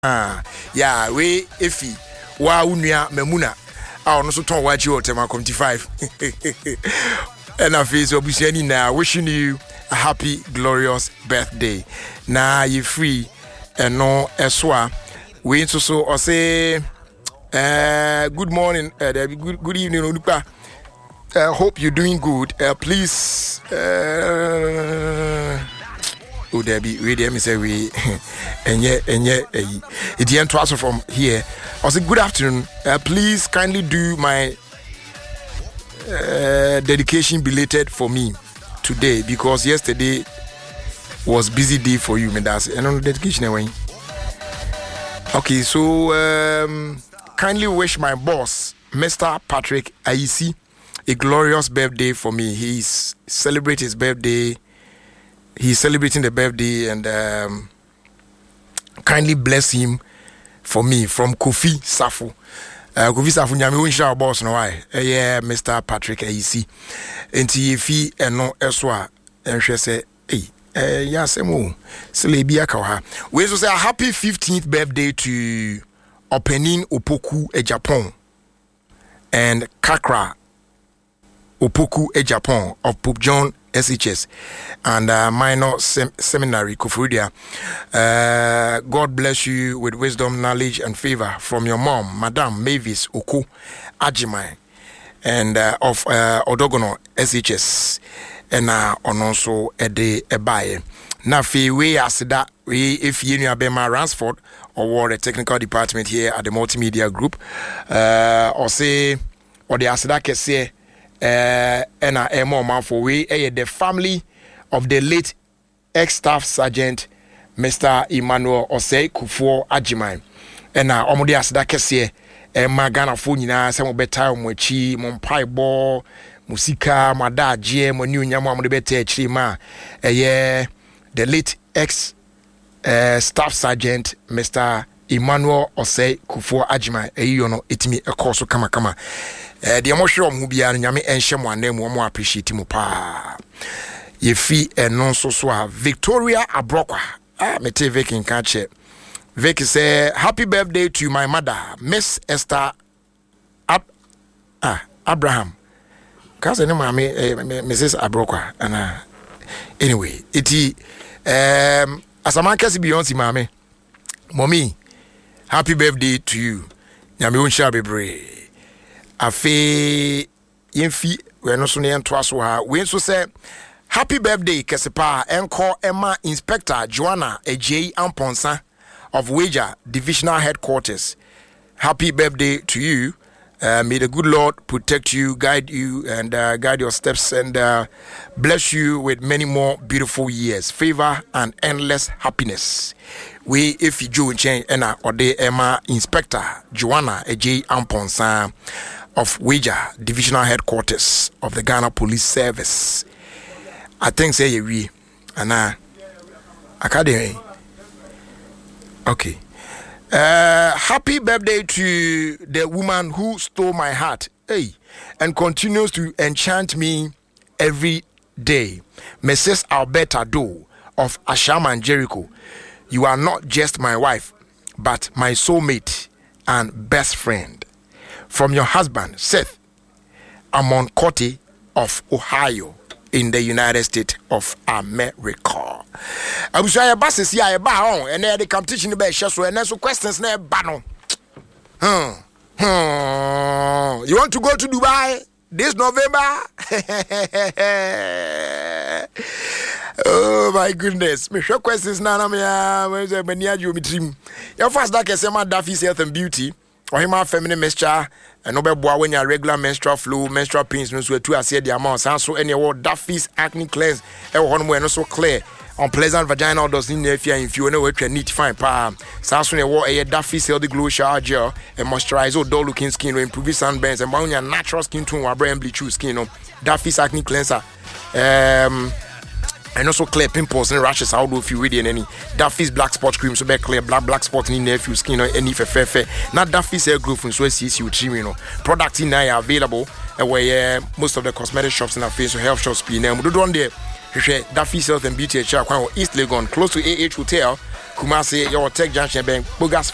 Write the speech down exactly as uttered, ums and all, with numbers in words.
Ah, yeah, we ifi wa unua memuna. Ah, ono so ton waji Tema twenty-five. And I feel so busy now. Wishing you a happy, glorious birthday. Now you free and no eswa. We so so or say uh good morning, uh, good good evening, Olupa. Uh, hope you're doing good. Uh, please uh oh, there be we there me say we and yeah and yeah it the end to from here. I say good afternoon. Uh, please kindly do my uh, dedication belated for me today because yesterday was busy day for you. Me that's and on dedication away. Okay, so um, kindly wish my boss, Mister Patrick Aisi, a glorious birthday for me. He's celebrating his birthday. He's celebrating the birthday and um, kindly bless him for me from Kofi Safu. Uh, Kofi Safu nyame wonsha boss no why. Uh, yeah, Mister Patrick Aisi. Enti fi eno eswa enhwe se eh eh ya semo celebia ka ha. We so say a happy fifteenth birthday to Opening Opoku e Japan and Kakra Opoku e Japan of Pope John S H S and uh, minor sem- seminary Kufuridia. Uh, God bless you with wisdom, knowledge, and favor from your mom, Madame Mavis Oko Ajimai, and uh, of uh, Odogono S H S, and uh, on also a day a buyer. Now, we ask that we if you know Bema Ransford or the technical department here at the multimedia group, uh, or say, or the Asada say. Uh, and I am more for we uh, the family of the late ex-staff sergeant Mister Emmanuel Osei Kufuor Ajimai. And I almost asked that kese e magana phone na se mo beta mo chi mo pai bo musika madaje mo new nyamo mo beta chi ma eh the late ex uh, staff sergeant Mister Emmanuel Osei Kufuor Ajimai e you know itimi e course kama kama. Eh de mo hwe om bia nyame enhye mo anan mu mo appreciate mo pa ye fi eno so so a Victoria Abrokwa ah me te Vic in catch Vic say happy birthday to my mother Miss Esther Ab ah Abraham cause any mama eh, Missus Abrokwa and anyway iti um asamanka si Beyonce mama mommy happy birthday to you nyame wonsha bebre afi yemfi we no so ne ento aso ha we so say happy birthday kesepa enko Emma Inspector Joanna Ejei Amponsa of Wager Divisional Headquarters. Happy birthday to you. Uh, may the good Lord protect you, guide you, and uh, guide your steps, and uh, bless you with many more beautiful years, favor, and endless happiness. We, if you do change, and or the Emma Inspector Joanna Ejei Amponsa of Wager Divisional Headquarters of the Ghana Police Service. I think say we and uh academy. Okay. Uh happy birthday to the woman who stole my heart. Hey, and continues to enchant me every day. Missus Alberta Doe of Ashaman Jericho. You are not just my wife, but my soulmate and best friend. From your husband, Seth Amon Cote of Ohio in the United States of America. I was saying, Bass is here, bow, and then the competition about Shasu, and so questions never banner. Hmm. Hmm. You want to go to Dubai this November? Oh my goodness. Me sure questions now. I'm here. When you do me dream. Your first that is my Daffy's Health and Beauty. Or him feminine mixture and no boy when your regular menstrual flow, menstrual pains, no so two I said the amount. So any word Daffy's acne cleanse, and one way no so clear. Unpleasant vaginal does in if you if you know what you need to find palm. Samsung a a Daffy's healthy glow shower gel and moisturize or dull looking skin or improve sunburns and your natural skin tone or brand bleach skin. No Daffy's acne cleanser. Um and also clear pimples and rashes out if you read in any Daffy's black spot cream so be clear black black spot in there if you skin or any fair fair not Daffy's hair growth from so see you trim you know products in there are available uh, where uh, most of the cosmetic shops in our face so health shops be now do on there Daffy's Health and Beauty at East Legon close to A H Hotel Kumasi your Tech Junction Bank Bogas